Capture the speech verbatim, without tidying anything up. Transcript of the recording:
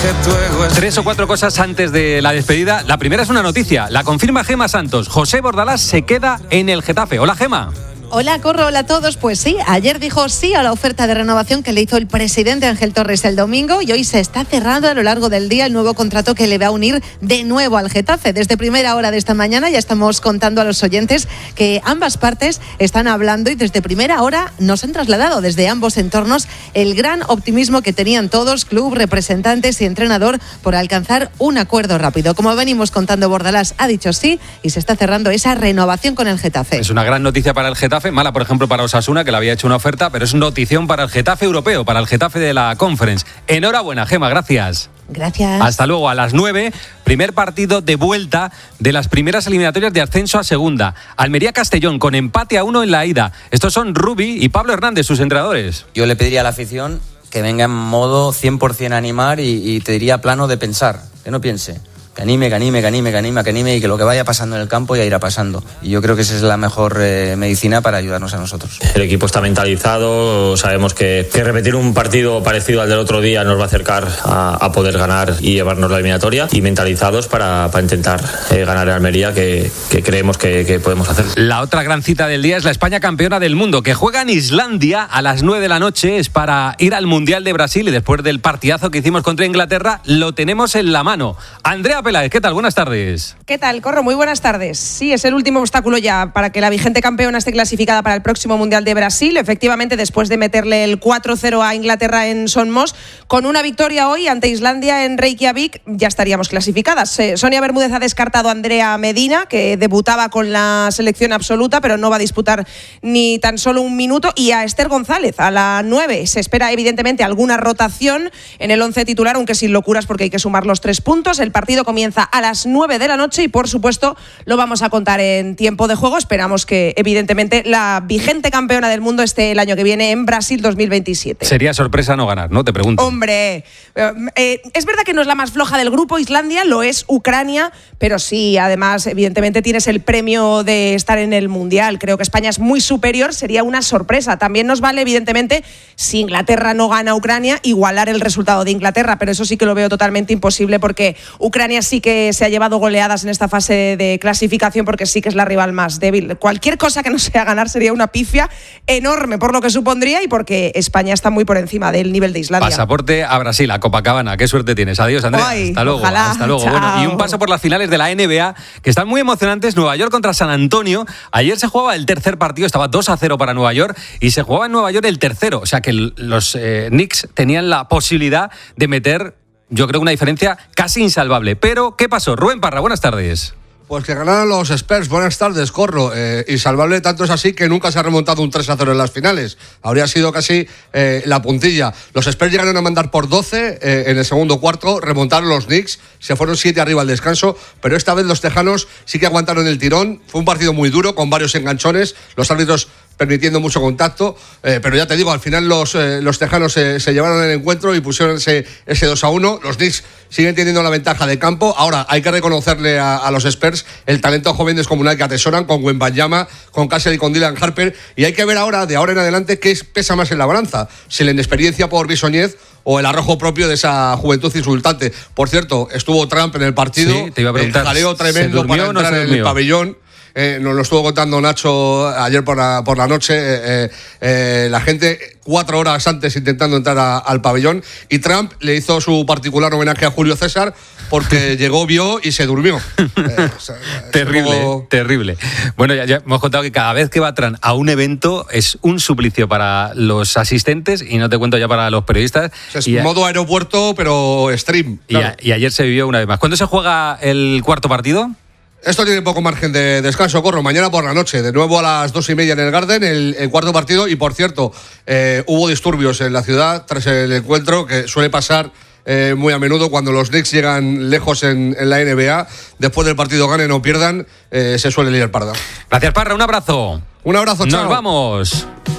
tu ego es... Tres o cuatro cosas antes de la despedida. La primera es una noticia. La confirma Gema Santos. José Bordalás se queda en el Getafe. Hola, Gema. Hola, Corro, hola a todos. Pues sí, ayer dijo sí a la oferta de renovación que le hizo el presidente Ángel Torres el domingo y hoy se está cerrando a lo largo del día el nuevo contrato que le va a unir de nuevo al Getafe. Desde primera hora de esta mañana ya estamos contando a los oyentes que ambas partes están hablando y desde primera hora nos han trasladado desde ambos entornos el gran optimismo que tenían todos, club, representantes y entrenador, por alcanzar un acuerdo rápido. Como venimos contando, Bordalás ha dicho sí y se está cerrando esa renovación con el Getafe. Es una gran noticia para el Getafe. Mala, por ejemplo, para Osasuna, que le había hecho una oferta, pero es notición para el Getafe europeo, para el Getafe de la Conference. Enhorabuena, Gema, gracias. Gracias. Hasta luego. A las nueve, primer partido de vuelta de las primeras eliminatorias de ascenso a segunda. Almería-Castellón, con empate a uno en la ida. Estos son Rubi y Pablo Hernández, sus entrenadores. Yo le pediría a la afición que venga en modo cien por ciento a animar y, y te diría plano de pensar, que no piense. Que anime, que anime, que anime, que anime, que anime y que lo que vaya pasando en el campo ya irá pasando. Y yo creo que esa es la mejor eh, medicina para ayudarnos a nosotros. El equipo está mentalizado, sabemos que, que repetir un partido parecido al del otro día nos va a acercar a, a poder ganar y llevarnos la eliminatoria, y mentalizados para, para intentar eh, ganar en Almería, que, que creemos que, que podemos hacer. La otra gran cita del día es la España campeona del mundo, que juega en Islandia a las nueve de la noche. Es para ir al Mundial de Brasil y después del partidazo que hicimos contra Inglaterra lo tenemos en la mano. Andrea Peláez, ¿qué tal? Buenas tardes. ¿Qué tal, Corro? Muy buenas tardes. Sí, es el último obstáculo ya para que la vigente campeona esté clasificada para el próximo Mundial de Brasil. Efectivamente, después de meterle el cuatro cero a Inglaterra en Son Mos, con una victoria hoy ante Islandia en Reykjavik, ya estaríamos clasificadas. Eh, Sonia Bermúdez ha descartado a Andrea Medina, que debutaba con la selección absoluta, pero no va a disputar ni tan solo un minuto, y a Esther González, a la nueve. Se espera, evidentemente, alguna rotación en el once titular, aunque sin locuras porque hay que sumar los tres puntos. El partido comienza a las nueve de la noche y, por supuesto, lo vamos a contar en tiempo de juego. Esperamos que, evidentemente, la vigente campeona del mundo esté el año que viene en Brasil dos mil veintisiete. Sería sorpresa no ganar, ¿no? Te pregunto. Hombre, eh, es verdad que no es la más floja del grupo Islandia, lo es Ucrania, pero sí, además, evidentemente, tienes el premio de estar en el Mundial. Creo que España es muy superior, sería una sorpresa. También nos vale, evidentemente, si Inglaterra no gana a Ucrania, igualar el resultado de Inglaterra, pero eso sí que lo veo totalmente imposible, porque Ucrania sí que se ha llevado goleadas en esta fase de clasificación, porque sí que es la rival más débil. Cualquier cosa que no sea ganar sería una pifia enorme por lo que supondría y porque España está muy por encima del nivel de Islandia. Pasaporte a Brasil, a Copacabana. Qué suerte tienes. Adiós, Andrea. Ay, hasta luego. ojalá. Hasta luego. Bueno, y un paso por las finales de la N B A, que están muy emocionantes. Nueva York contra San Antonio. Ayer se jugaba el tercer partido, estaba dos a cero para Nueva York, y se jugaba en Nueva York el tercero. O sea que los eh, Knicks tenían la posibilidad de meter, yo creo, una diferencia casi insalvable. Pero, ¿qué pasó? Rubén Parra, buenas tardes. Pues que ganaron los Spurs. Buenas tardes, Corro. Eh, insalvable tanto es así que nunca se ha remontado un tres a cero en las finales. Habría sido casi eh, la puntilla. Los Spurs llegaron a mandar por doce eh, en el segundo cuarto, remontaron los Knicks, se fueron siete arriba al descanso, pero esta vez los tejanos sí que aguantaron el tirón. Fue un partido muy duro, con varios enganchones, los árbitros permitiendo mucho contacto, eh, pero ya te digo, al final los, eh, los tejanos se, se llevaron el encuentro y pusieron ese, ese dos a uno. Los Knicks siguen teniendo la ventaja de campo. Ahora hay que reconocerle a, a los Spurs el talento joven descomunal que atesoran, con Wembanyama, con Cassidy y con Dylan Harper, y hay que ver ahora, de ahora en adelante, qué pesa más en la balanza, si la inexperiencia por Bisoñez o el arrojo propio de esa juventud insultante. Por cierto, estuvo Trump en el partido, sí, te iba a preguntar, el jaleo tremendo para entrar no en el pabellón. Eh, nos lo estuvo contando Nacho ayer por la, por la noche. Eh, eh, la gente cuatro horas antes intentando entrar a, al pabellón, y Trump le hizo su particular homenaje a Julio César porque llegó, vio y se durmió. Eh, o sea, terrible, como... terrible. Bueno, ya, ya hemos contado que cada vez que va Trump a un evento es un suplicio para los asistentes, y no te cuento ya para los periodistas. Es y modo a... aeropuerto, pero stream. Claro. Y, a, y ayer se vivió una vez más. ¿Cuándo se juega el cuarto partido? Esto tiene poco margen de descanso, Corro. Mañana por la noche, de nuevo a las dos y media en el Garden, el, el cuarto partido. Y por cierto, eh, hubo disturbios en la ciudad tras el encuentro, que suele pasar eh, muy a menudo cuando los Knicks llegan lejos en, en la N B A. Después del partido ganen o pierdan, eh, se suele liar parda. Gracias, Parra. Un abrazo. Un abrazo, chao. Nos vamos.